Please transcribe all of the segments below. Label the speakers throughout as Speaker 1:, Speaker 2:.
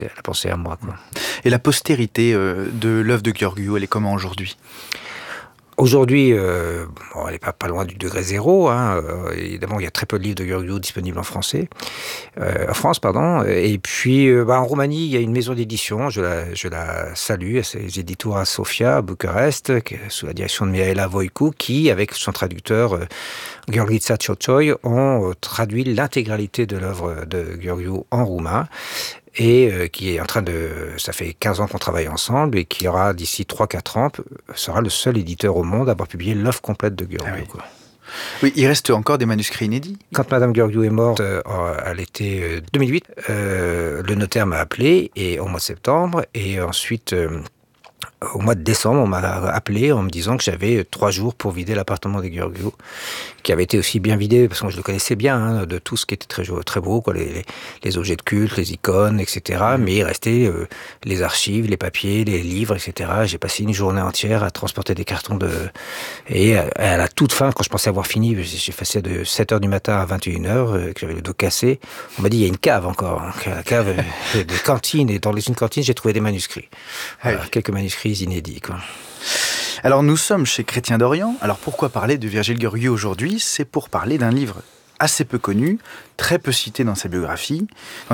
Speaker 1: Elle a pensé à moi, quoi.
Speaker 2: Et la postérité de l'œuvre de Gheorghiu, elle est comment aujourd'hui ?
Speaker 1: Aujourd'hui, elle n'est pas loin du degré zéro. Évidemment, il y a très peu de livres de Gheorghiu disponibles en français, en France, pardon. Et puis, en Roumanie, il y a une maison d'édition. Je la salue. C'est les Editura Sofia à Bucarest, sous la direction de Mihaela Voicu, qui, avec son traducteur Gheorghița Ciocoi, ont traduit l'intégralité de l'œuvre de Gheorghiu en roumain. Et qui est en train ça fait 15 ans qu'on travaille ensemble, et qui aura d'ici 3-4 ans, sera le seul éditeur au monde à avoir publié l'œuvre complète de Gheorghiu.
Speaker 2: Ah oui. Oui, il reste encore des manuscrits inédits.
Speaker 1: Quand Madame Gheorghiu est morte à l'été 2008, le notaire m'a appelé au mois de septembre, et ensuite au mois de décembre, on m'a appelé en me disant que j'avais 3 jours pour vider l'appartement de Gheorghiu, qui avait été aussi bien vidé, parce que moi je le connaissais bien, de tout ce qui était très beau, quoi, les objets de culte, les icônes, etc. Mais il restait les archives, les papiers, les livres, etc. J'ai passé une journée entière à transporter des cartons Et à la toute fin, quand je pensais avoir fini, j'ai passé de 7h du matin à 21h, que j'avais le dos cassé. On m'a dit, il y a une cave encore. Donc, la cave, des cantines, et dans une cantine, j'ai trouvé des manuscrits. Voilà, quelques manuscrits inédits, quoi.
Speaker 2: Alors nous sommes chez Chrétiens d'Orient. Alors pourquoi parler de Virgile Gheorghiu aujourd'hui ? C'est pour parler d'un livre assez peu connu, très peu cité dans sa bibliographie,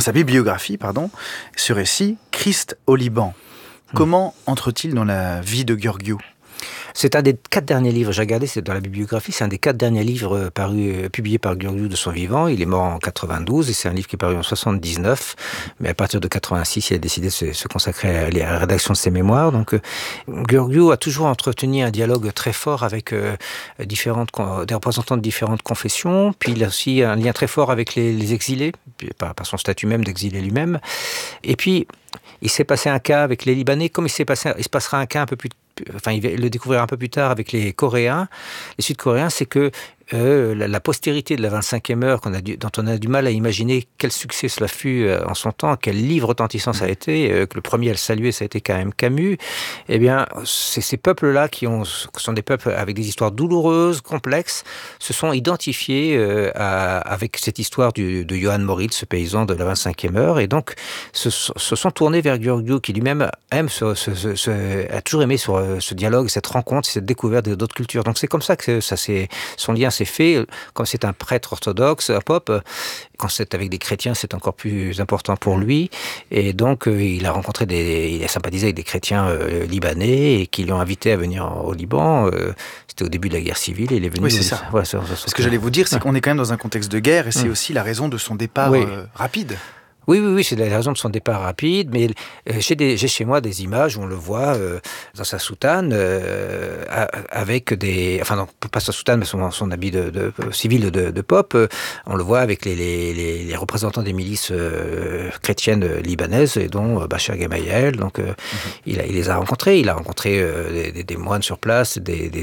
Speaker 2: ce récit, Christ au Liban. Comment entre-t-il dans la vie de Gheorghiu ?
Speaker 1: C'est un des 4 derniers livres, j'ai regardé, c'est dans la bibliographie, c'est un des 4 derniers livres publiés par Gheorghiu de son vivant. Il est mort en 92, et c'est un livre qui est paru en 79, mais à partir de 86, il a décidé de se consacrer à la rédaction de ses mémoires. Donc, Gheorghiu a toujours entretenu un dialogue très fort avec des représentants de différentes confessions, puis il a aussi un lien très fort avec les exilés, par son statut même d'exilé lui-même. Et puis, il s'est passé un cas avec les Libanais, comme il se passera un cas un peu plus... Enfin, il va le découvrir un peu plus tard avec les Coréens, les Sud-Coréens, c'est que la postérité de la 25e heure, dont on a du mal à imaginer quel succès cela fut en son temps, quel livre retentissant ça a été, que le premier à le saluer, ça a été quand même Camus. Eh bien, c'est ces peuples-là qui sont des peuples avec des histoires douloureuses, complexes, se sont identifiés avec cette histoire de Johann Moritz, ce paysan de la 25e heure, et donc se sont tournés vers Gheorghiu, qui lui-même a toujours aimé ce dialogue, cette rencontre, cette découverte d'autres cultures. Donc c'est comme ça que son lien s'est fait. Quand c'est un prêtre orthodoxe, un pope, quand c'est avec des chrétiens, c'est encore plus important pour lui. Et donc il a sympathisé avec des chrétiens libanais, et qui l'ont invité à venir au Liban. C'était au début de la guerre civile, et il est venu.
Speaker 2: Oui, c'est ça. Ouais, ce que j'allais vous dire, c'est qu'on est quand même dans un contexte de guerre, et c'est aussi la raison de son départ rapide.
Speaker 1: Oui, c'est la raison de son départ rapide, mais j'ai chez moi des images où on le voit dans sa soutane, avec pas sa soutane, mais son habit de civil de pope. On le voit avec les représentants des milices chrétiennes libanaises, et dont Bachar Gemayel. Donc, il les a rencontrés. Il a rencontré des moines sur place,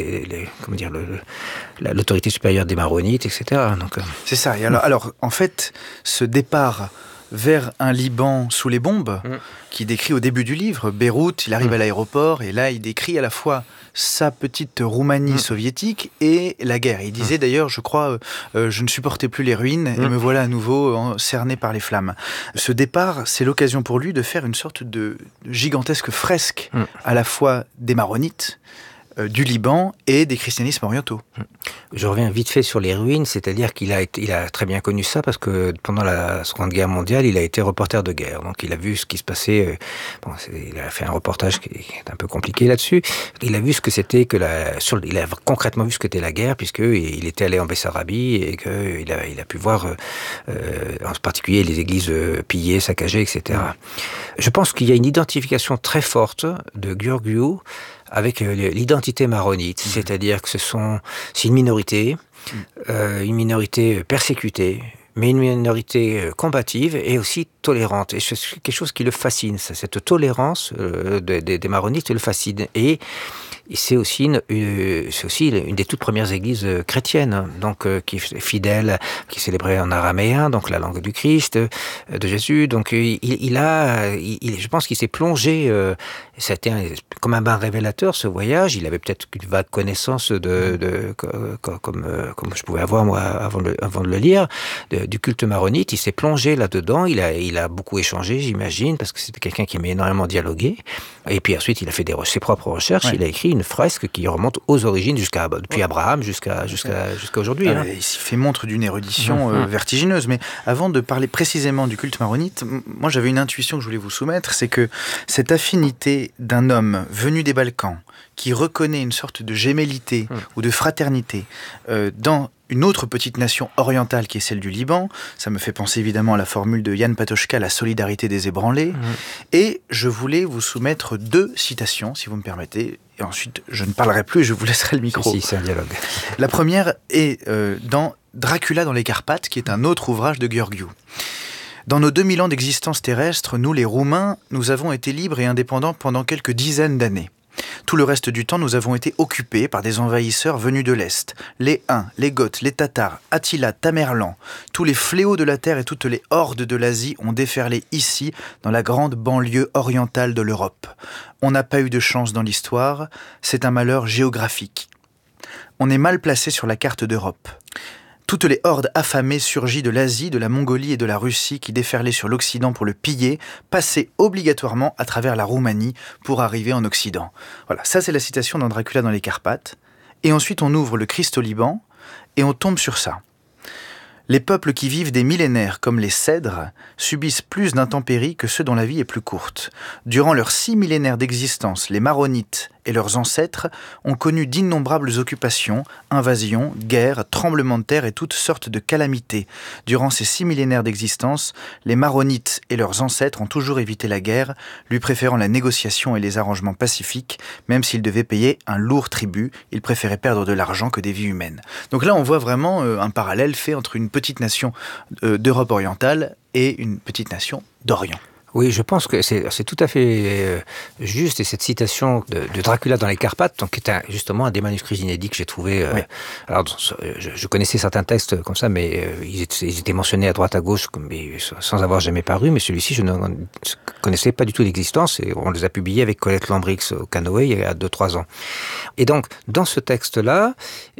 Speaker 1: l'autorité supérieure des Maronites, etc. Donc,
Speaker 2: c'est ça. Et alors, en fait, ce départ vers un Liban sous les bombes, qui décrit au début du livre, Beyrouth, il arrive à l'aéroport, et là il décrit à la fois sa petite Roumanie soviétique et la guerre. Il disait d'ailleurs, je crois, je ne supportais plus les ruines, et me voilà à nouveau cerné par les flammes. Ce départ, c'est l'occasion pour lui de faire une sorte de gigantesque fresque, à la fois des Maronites, du Liban et des christianismes orientaux.
Speaker 1: Je reviens vite fait sur les ruines, c'est-à-dire qu'il a très bien connu ça, parce que pendant la Seconde Guerre mondiale, il a été reporter de guerre. Donc il a vu ce qui se passait. Il a fait un reportage qui est un peu compliqué là-dessus. Il a vu ce que c'était il a concrètement vu ce qu'était la guerre, puisqu'il était allé en Bessarabie, et qu'il a pu voir en particulier les églises pillées, saccagées, etc. Je pense qu'il y a une identification très forte de Gheorghiu avec l'identité maronite, c'est-à-dire que c'est une minorité persécutée, mais une minorité combative et aussi tolérante. Et c'est quelque chose qui le fascine, cette tolérance des Maronites le fascine. Et c'est aussi une des toutes premières églises chrétiennes, donc qui est fidèle, qui célébrait en araméen, donc la langue du Christ, de Jésus. Donc je pense qu'il s'est plongé. Ça a été comme un bain révélateur, ce voyage. Il avait peut-être une vague connaissance comme je pouvais avoir moi avant de le lire, du culte maronite. Il s'est plongé là-dedans. Il a beaucoup échangé, j'imagine, parce que c'était quelqu'un qui aimait énormément dialoguer. Et puis ensuite, il a fait ses propres recherches. Ouais. Il a écrit une fresque qui remonte aux origines depuis Abraham jusqu'à aujourd'hui.
Speaker 2: Hein. Il s'y fait montre d'une érudition vertigineuse. Mais avant de parler précisément du culte maronite, moi j'avais une intuition que je voulais vous soumettre, c'est que cette affinité d'un homme venu des Balkans, qui reconnaît une sorte de gémellité ou de fraternité dans une autre petite nation orientale qui est celle du Liban. Ça me fait penser évidemment à la formule de Yann Patochka, la solidarité des ébranlés. Et je voulais vous soumettre 2 citations, si vous me permettez. Et ensuite, je ne parlerai plus et je vous laisserai le micro.
Speaker 1: Si, c'est un dialogue.
Speaker 2: La première est dans Dracula dans les Carpates, qui est un autre ouvrage de Gheorghiu. Dans nos 2000 ans d'existence terrestre, nous les Roumains, nous avons été libres et indépendants pendant quelques dizaines d'années. Tout le reste du temps, nous avons été occupés par des envahisseurs venus de l'Est. Les Huns, les Goths, les Tatars, Attila, Tamerlan, tous les fléaux de la terre et toutes les hordes de l'Asie ont déferlé ici, dans la grande banlieue orientale de l'Europe. On n'a pas eu de chance dans l'histoire, c'est un malheur géographique. On est mal placé sur la carte d'Europe. Toutes les hordes affamées surgies de l'Asie, de la Mongolie et de la Russie qui déferlaient sur l'Occident pour le piller, passaient obligatoirement à travers la Roumanie pour arriver en Occident. Voilà, ça c'est la citation dans Dracula dans les Carpates. Et ensuite on ouvre le Christ au Liban et on tombe sur ça. Les peuples qui vivent des millénaires comme les Cèdres subissent plus d'intempéries que ceux dont la vie est plus courte. Durant leurs 6 millénaires d'existence, les Maronites et leurs ancêtres ont connu d'innombrables occupations, invasions, guerres, tremblements de terre et toutes sortes de calamités. Durant ces 6 millénaires d'existence, les Maronites et leurs ancêtres ont toujours évité la guerre, lui préférant la négociation et les arrangements pacifiques, même s'ils devaient payer un lourd tribut, ils préféraient perdre de l'argent que des vies humaines. Donc là, on voit vraiment un parallèle fait entre une petite nation d'Europe orientale et une petite nation d'Orient.
Speaker 1: Oui, je pense que c'est tout à fait juste. Et cette citation de Dracula dans les Carpates, donc, qui est justement un des manuscrits inédits que j'ai trouvé. Oui. Alors, je connaissais certains textes comme ça, mais ils étaient mentionnés à droite à gauche, mais sans avoir jamais paru. Mais celui-ci, je ne connaissais pas du tout l'existence. Et on les a publiés avec Colette Lambrix au Canoë il y a 2-3 ans. Et donc, dans ce texte-là,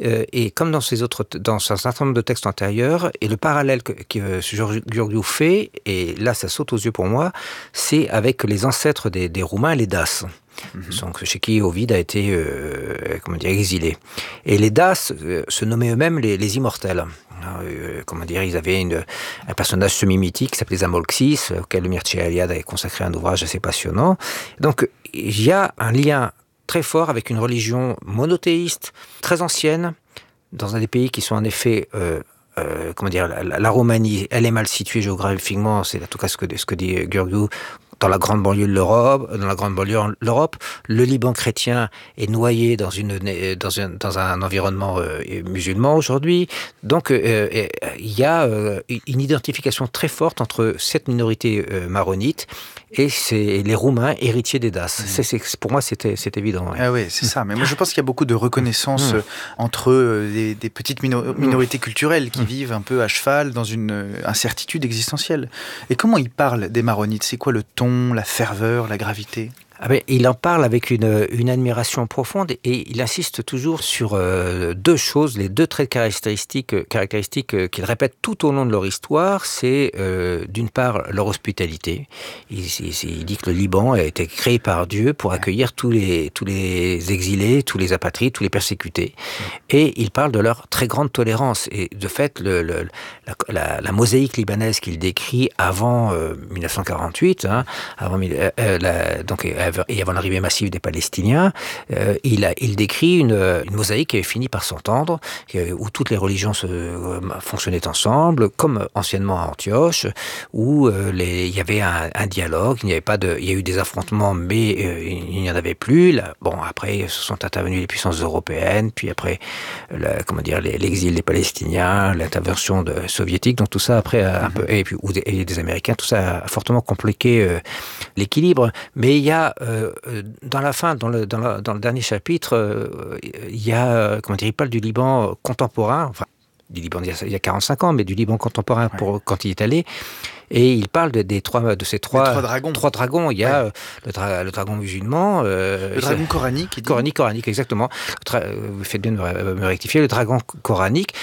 Speaker 1: et comme dans un certain nombre de textes antérieurs, et le parallèle que Gheorghiu fait, et là, ça saute aux yeux pour moi, c'est avec les ancêtres des Roumains, les Daces. Donc, chez qui Ovide a été exilé. Et les Daces se nommaient eux-mêmes les immortels. Ils avaient un personnage semi-mythique qui s'appelait Zamolxis, auquel Mircea Eliade a consacré un ouvrage assez passionnant. Donc, il y a un lien très fort avec une religion monothéiste, très ancienne, dans un des pays qui sont en effet... la Roumanie, elle est mal située géographiquement, c'est en tout cas ce que dit Gheorghiu, dans la grande banlieue de l'Europe. Le Liban chrétien est noyé dans un environnement musulman aujourd'hui. Donc, il y a une identification très forte entre cette minorité maronite et les Roumains héritiers des Daces. Pour moi, c'est évident. Ouais.
Speaker 2: Ah oui, c'est ça. Mais moi, je pense qu'il y a beaucoup de reconnaissance entre des petites minorités culturelles qui vivent un peu à cheval dans une incertitude existentielle. Et comment ils parlent des Maronites ? C'est quoi le ton, la ferveur, la gravité ?
Speaker 1: Il en parle avec une admiration profonde et il insiste toujours sur 2 choses, les 2 traits caractéristiques qu'il répète tout au long de leur histoire. C'est d'une part leur hospitalité. Il dit que le Liban a été créé par Dieu pour accueillir tous les exilés, tous les apatrides, tous les persécutés. Et il parle de leur très grande tolérance. Et de fait, la mosaïque libanaise qu'il décrit avant 1948, et avant l'arrivée massive des Palestiniens, il décrit une mosaïque qui avait fini par s'entendre, où toutes les religions fonctionnaient ensemble, comme anciennement à Antioche, où il y avait un dialogue, il y a eu des affrontements, mais il n'y en avait plus. Après, ce sont intervenues les puissances européennes, puis après, l'exil des Palestiniens, l'intervention soviétique, donc tout ça après, et des Américains, tout ça a fortement compliqué l'équilibre. Mais il y a dans le dernier chapitre, il parle du Liban contemporain, du Liban il y a 45 ans, mais du Liban contemporain quand il est allé. Et il parle de ces trois dragons. Il y a le dragon musulman.
Speaker 2: Le dragon coranique.
Speaker 1: Coranique, exactement. Vous faites bien de me rectifier. Le dragon coranique.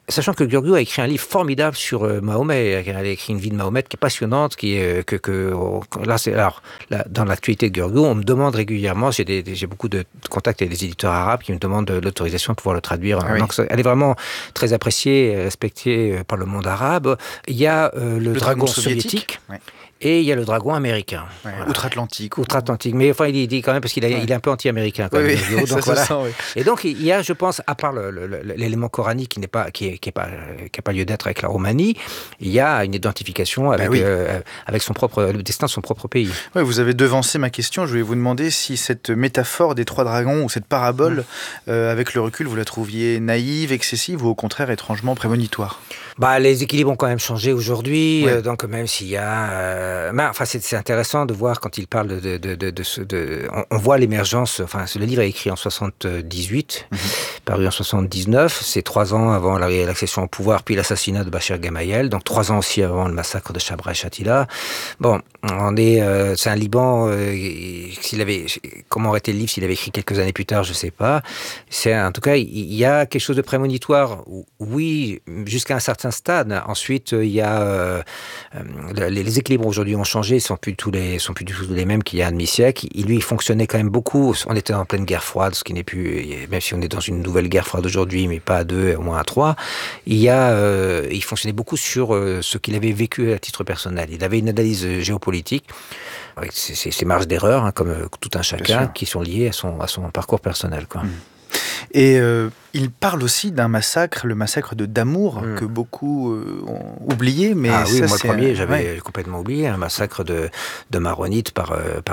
Speaker 1: Sachant que Gurghiu a écrit un livre formidable sur Mahomet. Il a écrit une vie de Mahomet qui est passionnante, qui est là, dans l'actualité de Gurghiu, on me demande régulièrement, j'ai beaucoup de contacts avec des éditeurs arabes qui me demandent l'autorisation de pouvoir le traduire.
Speaker 2: Oui.
Speaker 1: Donc, elle est vraiment très appréciée, respectée par le monde arabe. Il y a le dragon soviétique. Oui. Et il y a le dragon américain.
Speaker 2: Ouais, voilà. Outre-Atlantique.
Speaker 1: Outre-Atlantique. Mais enfin, il dit quand même, parce qu'il est un peu anti-américain. Quand même,
Speaker 2: oui,
Speaker 1: donc, voilà.
Speaker 2: Sent, oui.
Speaker 1: Et donc, il y a, je pense, à part l'élément coranique qui n'a pas lieu d'être avec la Roumanie, il y a une identification avec, avec le destin de son propre pays.
Speaker 2: Oui, vous avez devancé ma question. Je voulais vous demander si cette métaphore des trois dragons ou cette parabole, avec le recul, vous la trouviez naïve, excessive ou au contraire étrangement prémonitoire?
Speaker 1: Les équilibres ont quand même changé aujourd'hui. Donc, même s'il y a... c'est intéressant de voir quand il parle on voit l'émergence. Enfin, le livre est écrit en 78, paru en 79. C'est 3 ans avant l'accession au pouvoir, puis l'assassinat de Bachir Gemayel. Donc 3 ans aussi avant le massacre de Chabra et Shatila. Bon, c'est un Liban. Comment aurait été le livre s'il avait écrit quelques années plus tard, je sais pas. En tout cas, il y a quelque chose de prémonitoire. Oui, jusqu'à un certain stade. Ensuite, il y a les équilibres aujourd'hui ont changé, sont plus du tout les mêmes qu'il y a un demi-siècle. Il fonctionnait quand même beaucoup. On était en pleine guerre froide, ce qui n'est plus, même si on est dans une nouvelle guerre froide aujourd'hui, mais pas à 2, au moins à 3. Il fonctionnait beaucoup sur ce qu'il avait vécu à titre personnel. Il avait une analyse géopolitique avec ses marges d'erreur, comme tout un chacun, qui sont liées à son parcours personnel, quoi.
Speaker 2: Et il parle aussi d'un massacre, le massacre de Damour, que beaucoup ont oublié. Mais
Speaker 1: moi le premier, j'avais complètement oublié, un massacre de Maronites par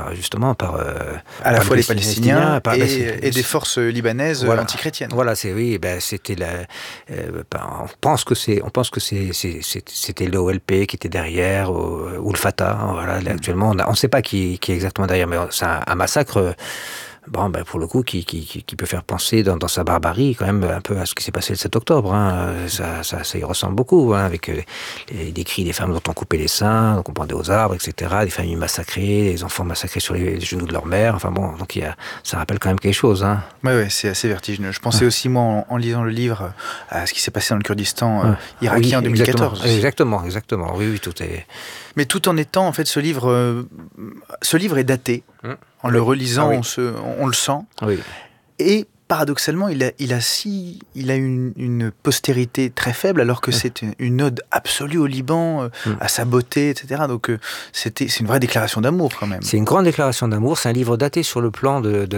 Speaker 2: à la fois les Palestiniens et des forces libanaises antichrétiennes.
Speaker 1: Voilà, c'était on pense que c'était l'OLP qui était derrière, ou le Fatah. Voilà, actuellement, on ne sait pas qui est exactement derrière, mais c'est un massacre. Pour le coup, qui peut faire penser dans sa barbarie, quand même, un peu à ce qui s'est passé le 7 octobre. Ça y ressemble beaucoup, avec des cris des femmes dont on coupait les seins, qu'on pendait aux arbres, etc., des familles massacrées, les enfants massacrés sur les genoux de leur mère. Donc ça rappelle quand même quelque chose.
Speaker 2: Oui, c'est assez vertigineux. Je pensais aussi, moi, en lisant le livre, à ce qui s'est passé dans le Kurdistan irakien en 2014.
Speaker 1: Exactement. Oui, tout est...
Speaker 2: Mais tout en étant, en fait, ce livre est daté. En le relisant, on le sent.
Speaker 1: Oui.
Speaker 2: Et paradoxalement, il a une postérité très faible, alors que c'est une ode absolue au Liban, à sa beauté, etc. Donc c'est une vraie déclaration d'amour quand même.
Speaker 1: C'est une grande déclaration d'amour. C'est un livre daté sur le plan de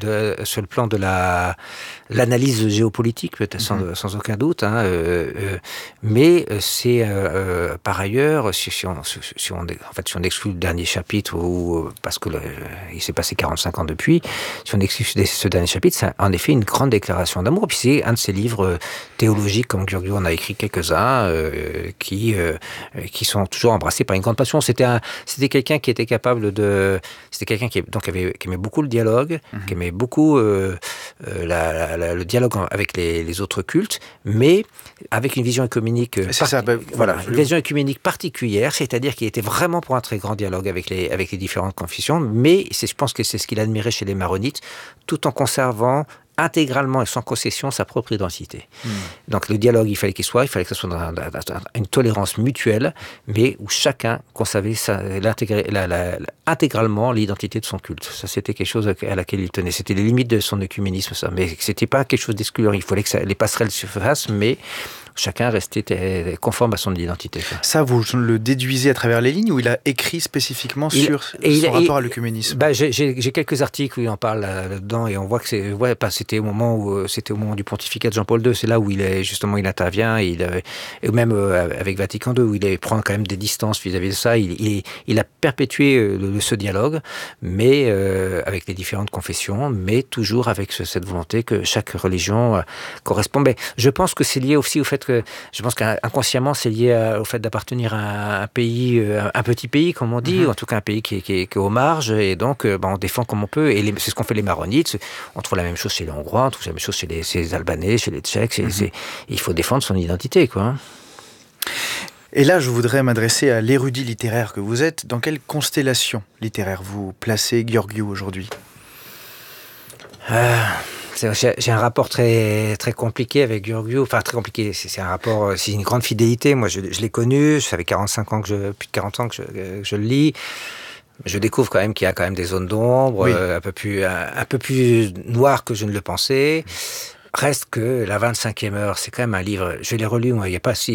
Speaker 1: l'analyse géopolitique, peut-être sans aucun doute. Mais c'est par ailleurs, si on exclut le dernier chapitre, parce que il s'est passé 45 ans depuis, si on exclut ce dernier chapitre, c'est en effet une grande déclaration d'amour. Puis c'est un de ces livres théologiques, comme Gurghiu en a écrit quelques-uns, qui sont toujours embrassés par une grande passion. C'était quelqu'un qui était capable de... C'était quelqu'un qui aimait beaucoup le dialogue, qui aimait beaucoup le dialogue avec les autres cultes, mais avec une vision œcuménique une vision œcuménique particulière, c'est-à-dire qu'il était vraiment pour un très grand dialogue avec les différentes confessions, mais je pense que c'est ce qu'il admirait chez les maronites, tout en conservant intégralement et sans concession sa propre identité. Donc le dialogue, il fallait que ce soit dans une tolérance mutuelle, mais où chacun conservait intégralement l'identité de son culte. Ça, c'était quelque chose à laquelle il tenait. C'était les limites de son œcuménisme, ça. Mais c'était pas quelque chose d'excluant. Il fallait que les passerelles se fassent, mais chacun restait conforme à son identité.
Speaker 2: Ça, vous le déduisez à travers les lignes, ou il a écrit spécifiquement sur son rapport à l'œcuménisme?
Speaker 1: J'ai quelques articles où il en parle là-dedans, et on voit que c'était au moment du pontificat de Jean-Paul II. C'est là où il intervient, et même avec Vatican II, où il prend quand même des distances vis-à-vis de ça. Il a perpétué ce dialogue, mais avec les différentes confessions, mais toujours avec cette volonté que chaque religion corresponde. Mais je pense que c'est lié aussi au fait je pense qu'inconsciemment, c'est lié au fait d'appartenir à un pays, un petit pays, comme on dit, en tout cas un pays qui est aux marges, et donc on défend comme on peut, et c'est ce qu'ont fait les maronites. On trouve la même chose chez les Hongrois, on trouve la même chose chez les Albanais, chez les Tchèques. Il faut défendre son identité, quoi.
Speaker 2: Et là, je voudrais m'adresser à l'érudit littéraire que vous êtes. Dans quelle constellation littéraire vous placez Gurghiu aujourd'hui ?
Speaker 1: J'ai un rapport très, très compliqué avec Gurghiu. Enfin, très compliqué. C'est un rapport, c'est une grande fidélité. Moi, je l'ai connu. Ça fait 45 ans plus de 40 ans que je le lis. Je découvre quand même qu'il y a quand même des zones d'ombre, un peu plus noires que je ne le pensais. Reste que La 25e heure, c'est quand même un livre. Je l'ai relu, moi, il n'y a pas si